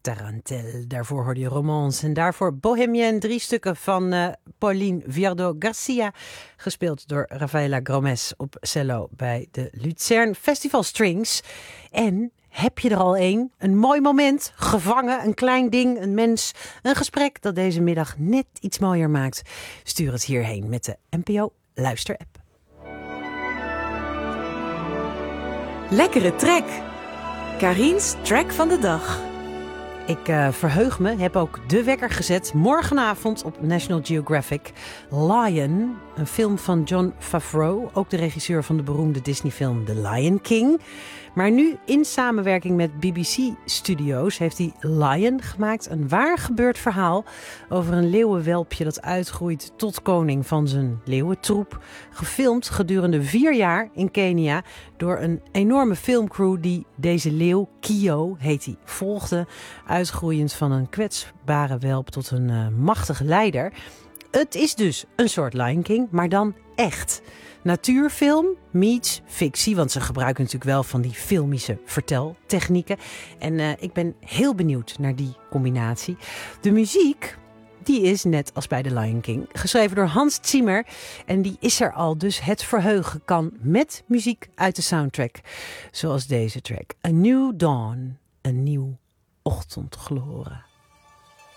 Tarantel. Daarvoor hoorde je Romance en daarvoor Bohemienne. 3 stukken van Pauline Viardot-Garcia, gespeeld door Rafaela Gromes op cello bij de Luzern Festival Strings. En heb je er al een? Een mooi moment, gevangen, een klein ding, een mens, een gesprek dat deze middag net iets mooier maakt? Stuur het hierheen met de NPO Luister-app. Lekkere track. Karin's track van de dag. Ik verheug me, heb ook de wekker gezet. Morgenavond op National Geographic. Lion, een film van Jon Favreau. Ook de regisseur van de beroemde Disney-film The Lion King. Maar nu in samenwerking met BBC Studios heeft hij Lion gemaakt. Een waar gebeurd verhaal over een leeuwenwelpje dat uitgroeit tot koning van zijn leeuwentroep. Gefilmd gedurende 4 jaar in Kenia door een enorme filmcrew die deze leeuw, Kio heet hij, volgde. Uitgroeiend van een kwetsbare welp tot een machtige leider. Het is dus een soort Lion King, maar dan echt. Natuurfilm meets fictie, want ze gebruiken natuurlijk wel van die filmische verteltechnieken. En ik ben heel benieuwd naar die combinatie. De muziek, die is net als bij The Lion King geschreven door Hans Zimmer. En die is er al, dus het verheugen kan met muziek uit de soundtrack. Zoals deze track. A New Dawn, een nieuw ochtendgloren.